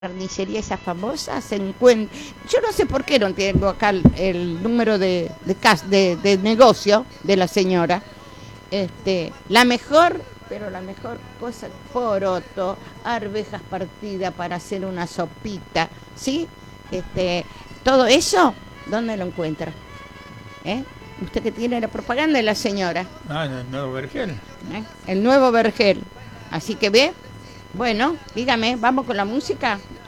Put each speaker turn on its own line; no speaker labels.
carnicería esa famosa se encuentra. Yo no sé por qué no tengo acá el número de negocio de la señora. La mejor, pero la mejor cosa, poroto, arvejas partidas para hacer una sopita, ¿sí? Todo eso, ¿dónde lo encuentra? ¿Eh? Usted que tiene la propaganda de la señora.
Ah, el nuevo vergel.
El nuevo vergel. Así que ve, bueno, dígame, vamos con la música.